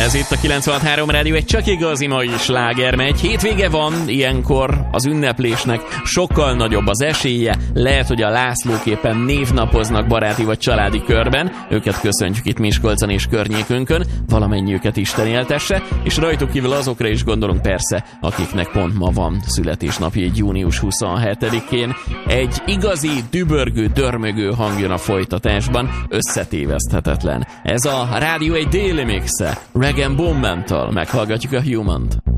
Ez itt a 96.3 Rádió, egy csak igazi mai sláger megy. Hétvége van, ilyenkor az ünneplésnek sokkal nagyobb az esélye. Lehet, hogy a Lászlóképpen névnapoznak baráti vagy családi körben. Őket köszöntjük itt Miskolcon és környékünkön. Valamennyiüket Isten éltesse, és rajtuk kívül azokra is gondolunk persze, akiknek pont ma van születésnapja, egy június 27-én. Egy igazi, dübörgő, dörmögő hang jön a folytatásban, összetéveszthetetlen. Ez a Rádió egy Daily Mix-e. Rag & Bone Man-től meghallgatjuk a Human-t.